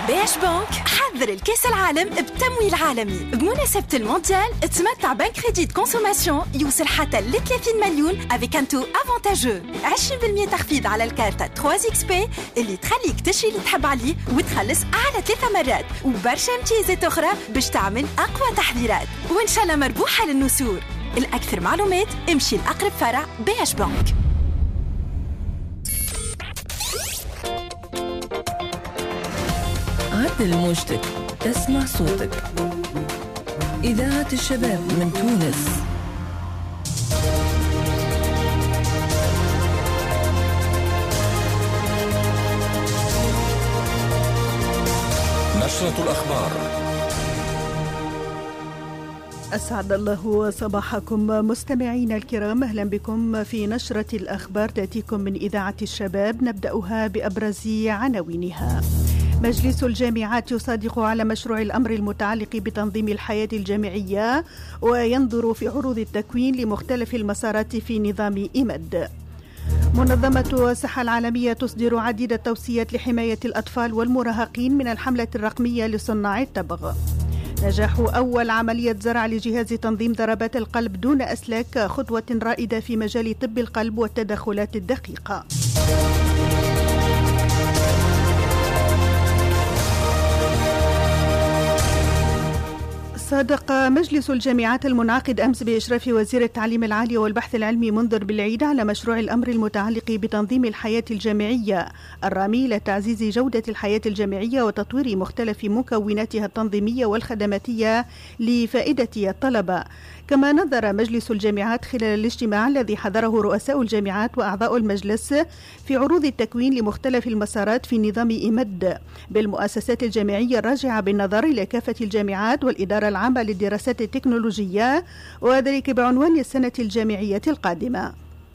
بيش بنك حضر الكاس العالم بتمويل عالمي. بمناسبة المونديال تمتع بنك كريديت كونسوماسيون يوصل حتى ل 30 مليون افيك ان تو افونتاجو 20% تخفيض على الكارتة 3XP اللي تخليك تشري اللي تحب عليه وتخلص على 3 مرات وبرشا امتيازات أخرى باش تعمل أقوى تحضيرات وإن شاء الله مربوحة للنسور. الأكثر معلومات امشي لأقرب فرع بيش بنك. عدل موجتك، اسمع صوتك. إذاعة الشباب من تونس. نشرة الأخبار. أسعد الله صباحكم مستمعينا الكرام، أهلا بكم في نشرة الأخبار تأتيكم من إذاعة الشباب. نبدأها بأبرز عناوينها. مجلس الجامعات يصادق على مشروع الأمر المتعلق بتنظيم الحياة الجامعية وينظر في عروض التكوين لمختلف المسارات في نظام إمد. منظمة الصحة العالمية تصدر عديد التوصيات لحماية الأطفال والمراهقين من الحملة الرقمية لصناع التبغ. نجاح أول عملية زرع لجهاز تنظيم ضربات القلب دون أسلاك خطوة رائدة في مجال طب القلب والتدخلات الدقيقة. صادق مجلس الجامعات المنعقد أمس بإشراف وزير التعليم العالي والبحث العلمي منذر بالعيد على مشروع الأمر المتعلق بتنظيم الحياة الجامعية الرامي إلى تعزيز جودة الحياة الجامعية وتطوير مختلف مكوناتها التنظيمية والخدماتية لفائدة الطلبة. كما نظر مجلس الجامعات خلال الاجتماع الذي حضره رؤساء الجامعات وأعضاء المجلس في عروض التكوين لمختلف المسارات في نظام إمد بالمؤسسات الجامعية الراجعة بالنظر إلى كافة الجامعات والإدارة العامة للدراسات التكنولوجية، وذلك بعنوان السنة الجامعية القادمة.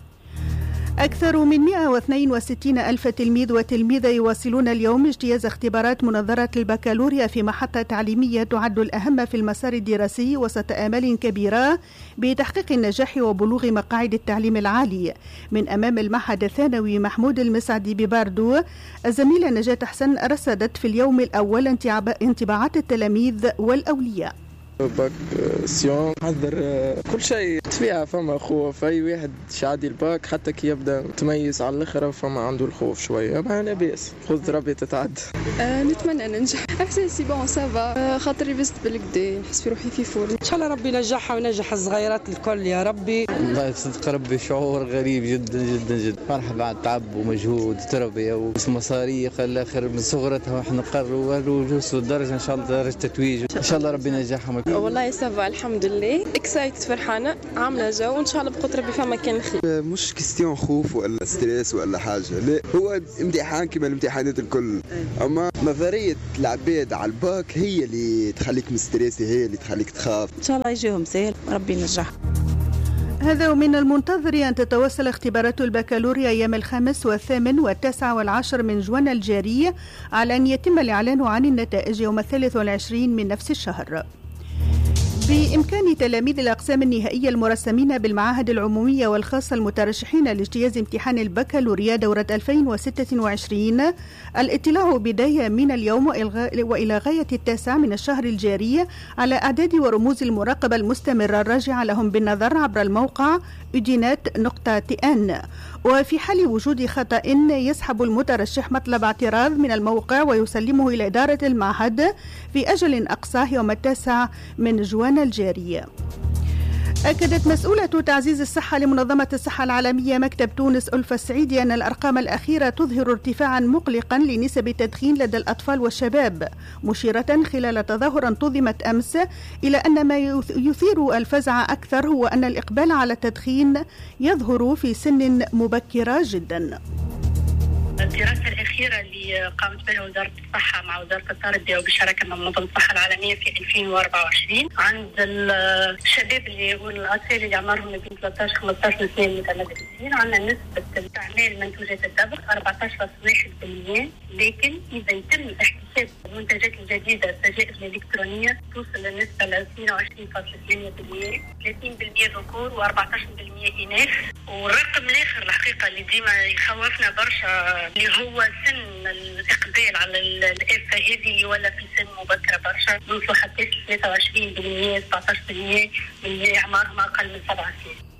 أكثر من 162 ألف تلميذ وتلميذة يواصلون اليوم اجتياز اختبارات منظرة البكالوريا في محطة تعليمية تعد الأهم في المسار الدراسي وسط آمال كبيرة بتحقيق النجاح وبلوغ مقاعد التعليم العالي. من أمام المعهد الثانوي محمود المسعدي بباردو، الزميلة نجاة حسن رصدت في اليوم الأول انطباعات التلاميذ والأولياء. باك سيون حذر كل شيء فيها، فما خوف أي واحد شعدي الباك حتى كي يبدأ تميز على الآخر فما عنده الخوف شوية، ما أنا بيس خذ ربي تتعد. نتمنى ننجح، إحساسي بون سافا خاطري فزت بالكدا نحس في روحي في فورم. إن شاء الله ربي نجحها ونجح الصغيرات الكل يا ربي. والله صدق ربي شعور غريب جدا جدا جدا، فرحة بعد تعب ومجهود وتربية ومصارية خلى آخر من صغرتها وإحنا نقرروا نوصلوا الدرجة إن شاء الله درجة تتويج، إن شاء الله ربي نجحهم. والله سافا الحمد لله، اكسايتد فرحانة عاملة جو وإن شاء الله بقدر ربي فما كان خير. مش كستيون خوف ولا ستريس ولا حاجة، لا هو امتحان كما الامتحانات الكل، أما نظرية العباد على الباك هي اللي تخليك مستريسي، هي اللي تخليك تخاف. إن شاء الله يجيهم سهل ربي ينجح. هذا ومن المنتظر أن تتواصل اختبارات البكالوريا أيام 5 و8 و9 و10 من جوان الجاري، على أن يتم الإعلان عن النتائج يوم 23 من نفس الشهر. بإمكان تلاميذ الأقسام النهائية المرسمين بالمعاهد العمومية والخاصة المترشحين لاجتياز امتحان البكالوريا دورة 2026 الاطلاع بداية من اليوم وإلى غاية 9 من الشهر الجاري على أعداد ورموز المراقبة المستمرة الراجعة لهم بالنظر عبر الموقع udinat.tn. وفي حال وجود خطأ يسحب المترشح مطلب اعتراض من الموقع ويسلمه إلى إدارة المعهد في أجل أقصاه يوم 9 من جوان الجاري. أكدت مسؤولة تعزيز الصحة لمنظمة الصحة العالمية مكتب تونس ألفة السعيدي أن الأرقام الأخيرة تظهر ارتفاعا مقلقا لنسب التدخين لدى الأطفال والشباب، مشيرة خلال تظاهرة انتظمت أمس إلى أن ما يثير الفزع أكثر هو أن الإقبال على التدخين يظهر في سن مبكرة جدا. الدراسة الأخيرة اللي قامت بها وزارة الصحة مع وزارة التربية وبالشراكة مع منظمة الصحة العالمية في 2024 عند الشباب اللي هو الأطفال اللي عمرهم بين 13-15 سنة متمدرسين، عندنا نسبة استعمال منتوجات التبغ 14.1%، لكن إذا يتم إنتاج المنتجات الجديدة السجائر الإلكترونية توصل للنسبة ل 22.8%، 30% ذكور و14% إناث. والرقم الآخر الحقيقة اللي ديما يخوفنا برشا اللي هو سن الإقبال على الآفة هذه اللي ولا في سن مبكرة برشا، نوصلوا حتى 23%، 17% من أعمارهم أقل من 7 سنين.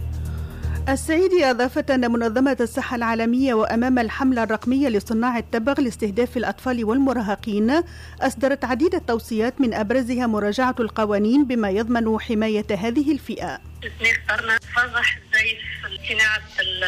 السعيدي أضافت أن منظمة الصحة العالمية وأمام الحملة الرقمية لصناع التبغ لاستهداف الأطفال والمراهقين أصدرت عديد التوصيات من أبرزها مراجعة القوانين بما يضمن حماية هذه الفئة. اخترنا فضح زي صناعة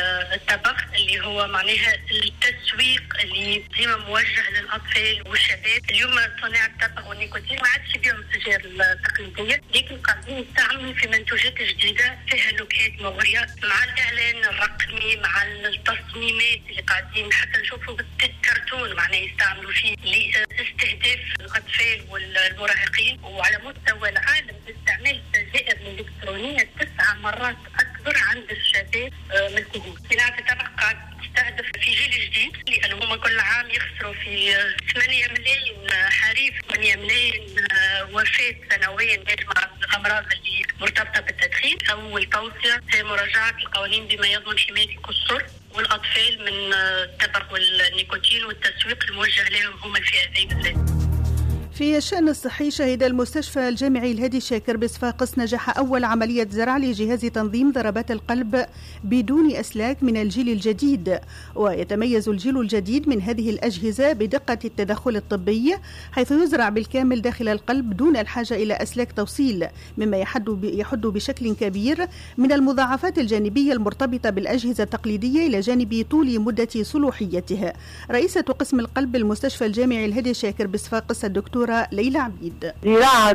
التبغ اللي هو معناها التسويق اللي ديما موجه للأطفال والشباب. اليوم صناعة التبغ والنيكوتين ما عادش بيهم السجائر التقليدية، لكن قاعدين يستعملوا في منتوجات جديدة فيها نكهات مغرية، مع الإعلان الرقمي، مع التصميمات اللي قاعدين حتى نشوفوا بالكرتون معناه يستعملوا فيه لاستهداف الأطفال والمراهقين. وعلى مستوى العالم استعمال السجائر الإلكترونية 9 مرات أكبر عند الشباب من الكهول. صناعة التبغ قاعد تستهدف في جيل جديد، لأن هما كل عام يخسروا في 8 ملايين حريف، 8 ملايين وفاة سنويا مع الأمراض اللي مرتبطة بالتدخين. أول توصية هي مراجعة القوانين بما يضمن حماية القصور والأطفال من التبغ والنيكوتين والتسويق الموجه لهم هما الفئتين بالذات. في الشأن الصحي، شهد المستشفى الجامعي الهادي شاكر بصفاقس نجاح أول عملية زرع لجهاز تنظيم ضربات القلب بدون أسلاك من الجيل الجديد. ويتميز الجيل الجديد من هذه الأجهزة بدقة التدخل الطبي، حيث يزرع بالكامل داخل القلب دون الحاجة إلى أسلاك توصيل، مما يحد بشكل كبير من المضاعفات الجانبية المرتبطة بالأجهزة التقليدية إلى جانب طول مدة صلوحيتها. رئيسة قسم القلب المستشفى الجامعي الهادي شاكر بصفاقس الدكتورة ليلى عبيد. زراعة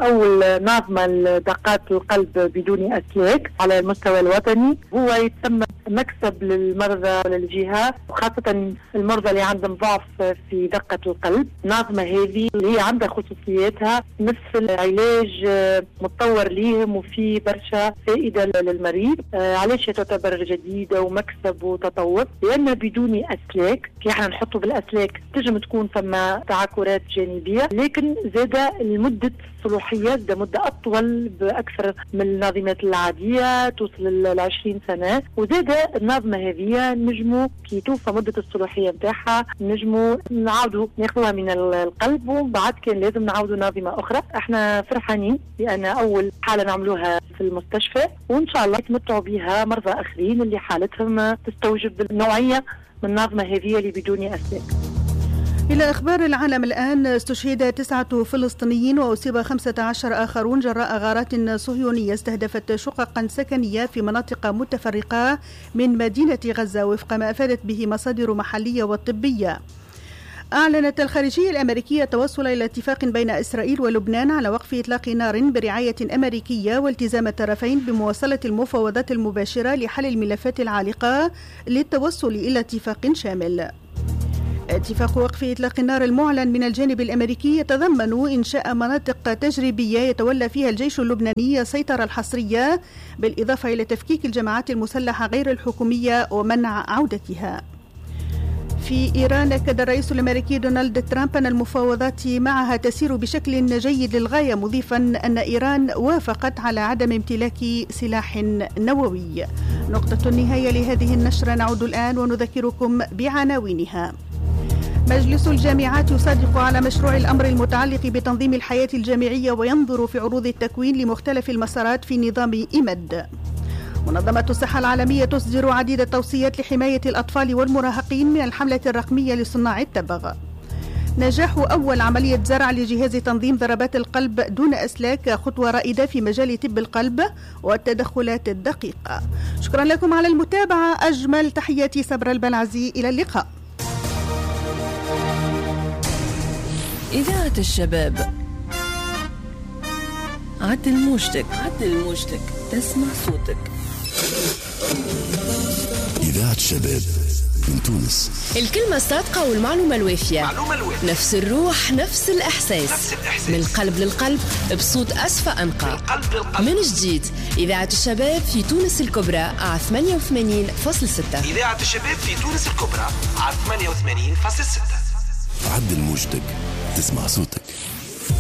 أول نظمة لدقات القلب بدون أسلاك على المستوى الوطني هو يتسمى مكسب للمرضى للجهة، وخاصة المرضى اللي عندهم ضعف في دقة القلب. النظمة هذه اللي هي عندها خصوصياتها نصف العلاج متطور ليهم وفي برشا فائدة للمريض. علاش تعتبر جديدة ومكسب وتطور؟ لأن بدون أسلاك كي احنا نحطه بالأسلاك تجم تكون ثم تعكرات جانبية، لكن زاد المدة الصلوحية زاد مدة أطول بأكثر من النظمات العادية توصل ل 20 سنة. وزاد النظمة هذه نجمو كي توفى مدة الصلوحية متاعها نجمو نعاودوا ناخذوها من القلب، وبعد كان لازم نعاودوا نظمة أخرى. احنا فرحانين لأن أول حالة نعملوها في المستشفى، وإن شاء الله يتمتعوا بها مرضى آخرين اللي حالتهم تستوجب النوعية من النظمة هذه اللي بدون أسلاك. إلى أخبار العالم الآن. استشهد 9 فلسطينيين وأصيب 15 آخرون جراء غارات صهيونية استهدفت شققا سكنية في مناطق متفرقة من مدينة غزة، وفق ما أفادت به مصادر محلية وطبية. أعلنت الخارجية الأمريكية التوصل إلى اتفاق بين إسرائيل ولبنان على وقف إطلاق نار برعاية أمريكية، والتزام الطرفين بمواصلة المفاوضات المباشرة لحل الملفات العالقة للتوصل إلى اتفاق شامل. اتفاق وقف إطلاق النار المعلن من الجانب الأمريكي يتضمن إنشاء مناطق تجريبية يتولى فيها الجيش اللبناني السيطرة الحصرية، بالإضافة إلى تفكيك الجماعات المسلحة غير الحكومية ومنع عودتها. في إيران، أكد الرئيس الأمريكي دونالد ترامب أن المفاوضات معها تسير بشكل جيد للغاية، مضيفا أن إيران وافقت على عدم امتلاك سلاح نووي. نقطة النهاية لهذه النشرة. نعود الآن ونذكركم بعناوينها. مجلس الجامعات يصادق على مشروع الأمر المتعلق بتنظيم الحياة الجامعية وينظر في عروض التكوين لمختلف المسارات في نظام إمد. منظمة الصحة العالمية تصدر عديد التوصيات لحماية الأطفال والمراهقين من الحملة الرقمية لصناع التبغ. نجاح أول عملية زرع لجهاز تنظيم ضربات القلب دون أسلاك خطوة رائدة في مجال طب القلب والتدخلات الدقيقة. شكرا لكم على المتابعة. أجمل تحياتي صبر البلعزي، إلى اللقاء. إذاعة الشباب، عدل موجتك، تسمع صوتك. إذاعة الشباب من تونس. الكلمة الصادقة والمعلومة الوافية. نفس الروح، نفس الإحساس. من القلب للقلب، بصوت أصفى أنقى. من جديد، إذاعة الشباب في تونس الكبرى على 88.6. إذاعة الشباب في تونس الكبرى على 88.6. عدل موجتك تسمع صوتك.